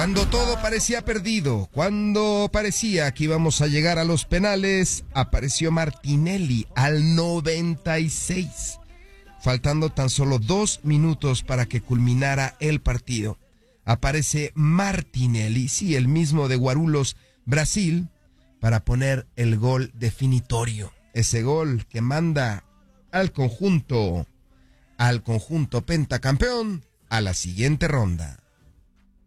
Cuando todo parecía perdido, cuando parecía que íbamos a llegar a los penales, apareció Martinelli al 96, faltando tan solo 2 minutos para que culminara el partido. Aparece Martinelli, sí, el mismo de Guarulhos, Brasil, para poner el gol definitorio. Ese gol que manda al conjunto pentacampeón a la siguiente ronda.